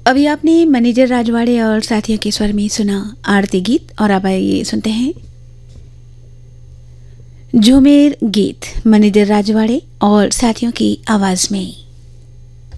अभी आपने मैनेजर राजवाड़े और साथियों के स्वर में सुना आरती गीत, और अब आइए सुनते हैं झूमेर गीत मैनेजर राजवाड़े और साथियों की आवाज में।